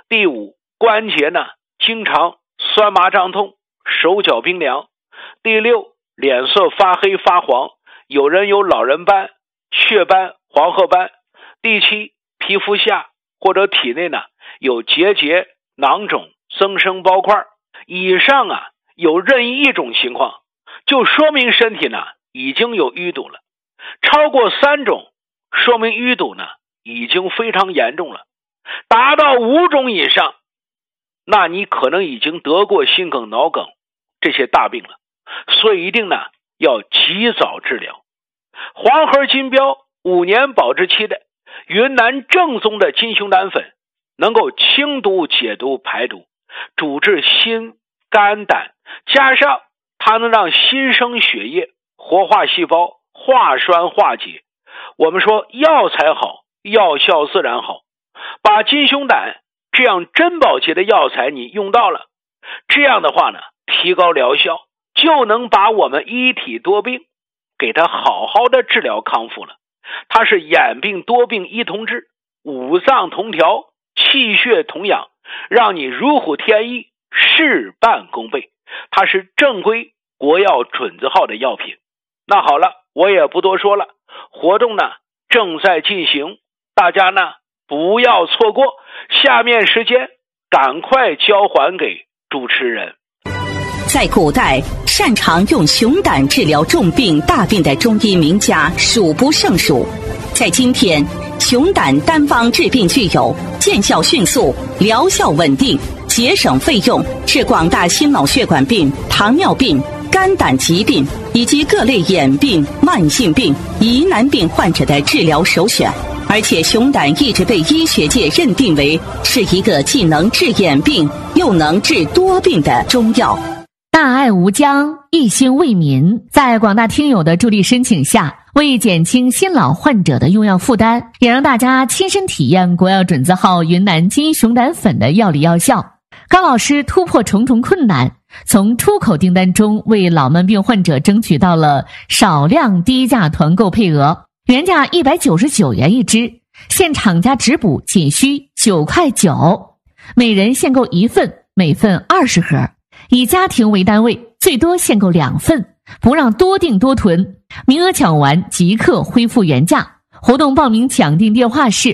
第五，关节呢经常酸麻胀痛，手脚冰凉。第六，脸色发黑发黄，有人有老人斑、雀斑、黄褐斑。第七，皮肤下或者体内呢有结节、囊肿、增生包块。以上有任意一种情况，就说明身体呢已经有淤堵了。超过3种，说明淤堵呢已经非常严重了。达到5种以上，那你可能已经得过心梗、脑梗这些大病了，所以一定呢要及早治疗。黄核金标5年保质期的云南正宗的金熊胆粉，能够清毒解毒排毒，主治心肝胆，加上它能让新生血液活化细胞，化栓化解。我们说药材好，药效自然好。把金熊胆这样珍宝级的药材你用到了，这样的话呢，提高疗效，就能把我们一体多病给它好好的治疗康复了。它是眼病多病一同治，五脏同调，气血同养，让你如虎添翼，事半功倍。它是正规国药准字号的药品。那好了，我也不多说了，活动呢正在进行，大家呢不要错过。下面时间赶快交还给主持人。 在古代，擅长用熊胆治疗重病大病的中医名家数不胜数。在今天，熊胆单方治病具有见效迅速、疗效稳定、节省费用，是广大心脑血管病、糖尿病、肝胆疾病以及各类眼病、慢性病、疑难病患者的治疗首选。而且熊胆一直被医学界认定为是一个既能治眼病又能治多病的中药。 大爱无疆，一心为民，在广大听友的助力申请下，为减轻新老患者的用药负担，也让大家亲身体验国药准字号云南金熊胆粉的药理药效。高老师突破重重困难，从出口订单中为老慢病患者争取到了少量低价团购配额，原价199元一支，现厂家直补仅需9块9，每人限购1份，每份20盒，以家庭为单位，最多限购2份，不让多订多囤，名额抢完即刻恢复原价。活动报名抢订电话是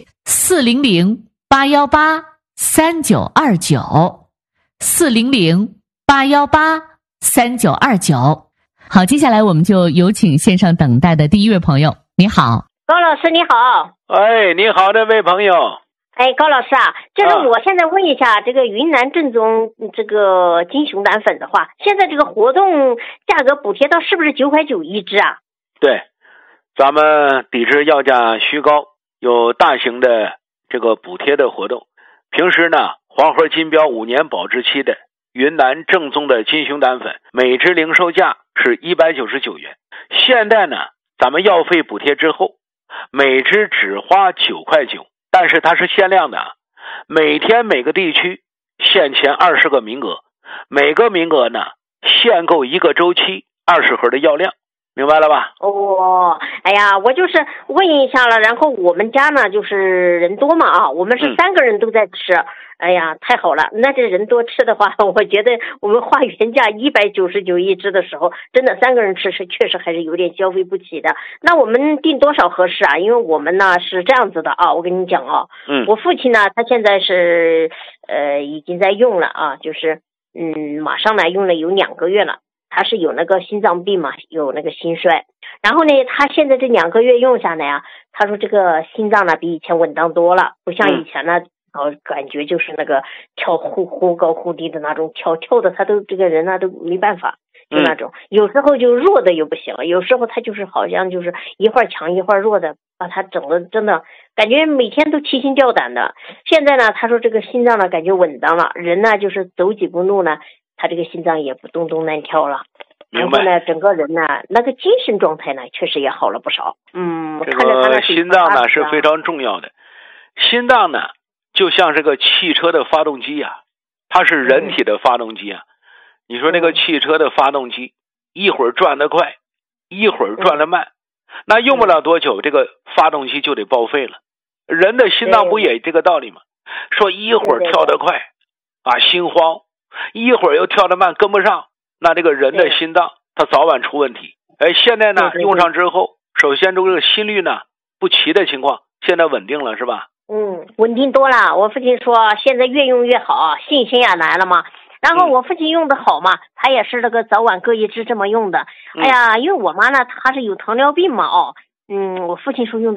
400-818-3929，400-818-3929。好，接下来我们就有请线上等待的第一位朋友。你好， 高老师你好。 哎，你好，这位朋友。 哎，高老师我现在问一下，这个云南正宗这个金熊胆粉的话，现在这个活动价格补贴到是不是9块9一支啊？ 对，咱们抵制药价虚高，有大型的这个补贴的活动。平时呢，黄核金标5年保质期的云南正宗的金熊胆粉，每支零售价是199元。现在呢，咱们药费补贴之后，每支只花9块9。但是它是限量的，每天每个地区限前20个名额，每个名额呢限购1个周期20盒的药量，明白了吧？ 哎呀，我就是问一下了，然后我们家呢就是人多嘛我们是3个人都在吃。哎呀，太好了！那这人多吃的话，我觉得我们花原价199一支的时候，真的3个人吃是确实还是有点消费不起的。那我们订多少合适啊？因为我们呢是这样子的我跟你讲我父亲呢他现在是已经在用了就是马上呢用了有2个月了。他是有那个心脏病嘛，有那个心衰，然后呢他现在这2个月用下来他说这个心脏呢比以前稳当多了，不像以前呢感觉就是那个跳忽高忽低的那种，跳的他都这个人都没办法，就那种有时候就弱的又不行了，有时候他就是好像就是一会儿强一会儿弱的，把他整的真的感觉每天都提心吊胆的。现在呢他说这个心脏呢感觉稳当了，人呢就是走几步路呢他这个心脏也不咚咚乱跳了，然后呢整个人呢那个精神状态呢确实也好了不少。 这个心脏呢是非常重要的。心脏呢就像是个汽车的发动机它是人体的发动机你说那个汽车的发动机一会儿转得快一会儿转得慢，那用不了多久这个发动机就得报废了。人的心脏不也这个道理吗？ 说一会儿跳得快啊，心慌，一会儿又跳得慢，跟不上，那这个人的心脏它早晚出问题。现在呢用上之后，首先这个心率呢不齐的情况现在稳定了是吧？ 稳定多了。我父亲说现在越用越好，信心也来了嘛。然后我父亲用的好嘛，他也是这个早晚各一支这么用的。因为我妈呢她是有糖尿病嘛我父亲说用的